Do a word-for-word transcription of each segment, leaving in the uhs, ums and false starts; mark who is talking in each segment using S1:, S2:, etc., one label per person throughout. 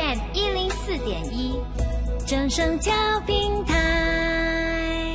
S1: M 一零四点一，正声调频台。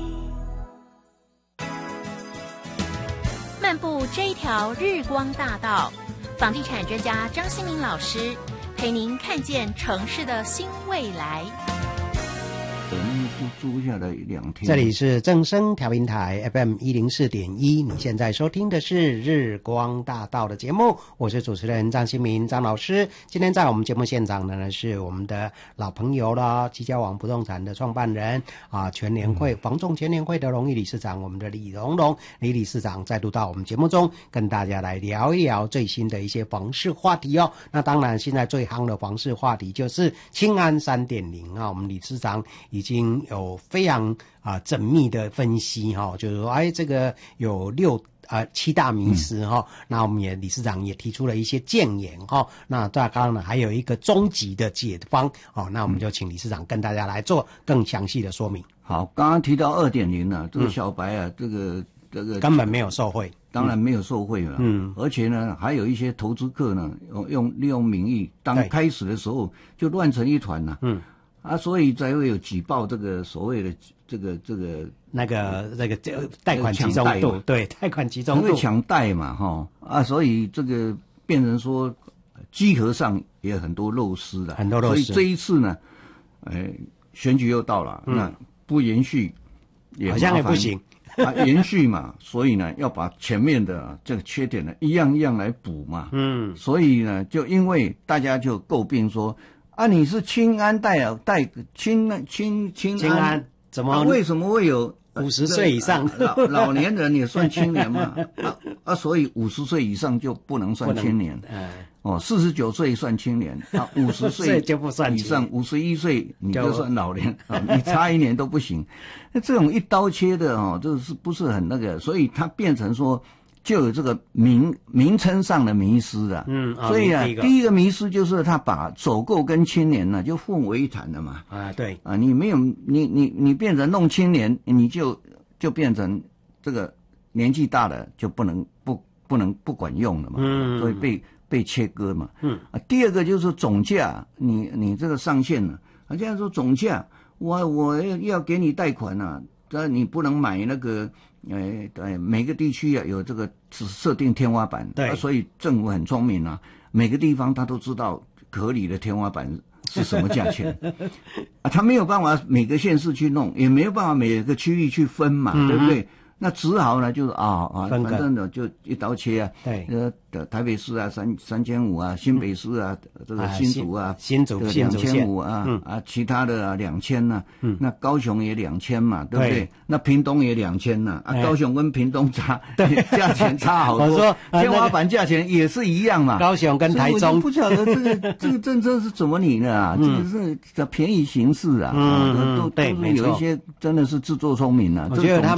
S2: 漫步这一条日光大道，房地产专家张新民老师陪您看见城市的新未来。
S3: 等就租下来两天。
S4: 这里是正声调频台 F M 一零四点一，你现在收听的是日光大道的节目，我是主持人张新民张老师。今天在我们节目现场的呢是我们的老朋友了，基交网不动产的创办人啊，全联会、嗯、房仲全联会的荣誉理事长，我们的李荣荣李理事长再度到我们节目中跟大家来聊一聊最新的一些房市话题哦。那当然现在最夯的房市话题就是青安 三点零 啊，我们理事长已经有非常啊缜密的分析哈、哦，就是说哎这个有六呃七大迷思哈、哦嗯，那我们也理事长也提出了一些建言哈、哦，那大刚呢还有一个终极的解方哦，那我们就请理事长跟大家来做更详细的说明。
S3: 好，刚刚提到 二点零 啊，这个小白啊，嗯、这个这个
S4: 根本没有受惠，
S3: 当然没有受惠了，嗯，而且呢还有一些投资客呢用用利用名义，当开始的时候就乱成一团了，嗯。啊，所以才会有举报这个所谓的这个这个
S4: 那个那个贷款集中度，对，贷款集中度，
S3: 因为抢贷嘛，哈啊，所以这个变成说稽核上也有很多漏失了，
S4: 很多漏失。
S3: 所以这一次呢，呃，选举又到了，嗯、那不延续也
S4: 好像也不行
S3: 啊，延续嘛，所以呢要把前面的这个缺点呢一样一样来补嘛，嗯，所以呢就因为大家就诟病说。啊，你是青安贷啊，贷青青青
S4: 青安怎么、
S3: 啊、为什么会有
S4: 五十岁以上、
S3: 呃、老老年人也算青年嘛？啊啊，所以五十岁以上就不能算青年。哎，哦，四十九岁算青年，啊，五十岁
S4: 就不算
S3: 以上，五十一岁你就算老年啊，你差一年都不行。那这种一刀切的哦，这是不是很那个？所以它变成说。就有这个名名称上的迷失啊，嗯，所以啊，第一, 第一个迷失就是他把首购跟青年呢、啊、就混为一谈了嘛，
S4: 啊，对，
S3: 啊，你没有你你你变成弄青年，你就就变成这个年纪大了就不能不不能不管用了嘛，嗯，所以被被切割嘛，嗯，啊，第二个就是总价，你你这个上限呢，啊，这样说总价，我我要给你贷款啊，但你不能买那个。哎，对，每个地区啊有这个设定天花板，对、啊，所以政府很聪明啊，每个地方他都知道合理的天花板是什么价钱啊，他没有办法每个县市去弄，也没有办法每个区域去分嘛，嗯、对不对？那只好呢，就是啊啊，反正呢就一刀切啊，
S4: 对，
S3: 呃，台北市啊三三千五啊，新北市啊、嗯、这个新竹啊，
S4: 新竹
S3: 两千五啊、嗯，啊，其他的啊两千呐，嗯，那高雄也两千嘛，对不对？对，那屏东也两千呐，啊，高雄跟屏东差，对，价钱差好多。
S4: 我说、
S3: 呃、天花板价钱也是一样嘛，
S4: 高雄跟台中，
S3: 我不晓得这个这个政策是怎么拟的啊？嗯、这个是便宜行事啊，嗯，都都都是有一些真的是自作聪明啊，
S4: 我觉得他。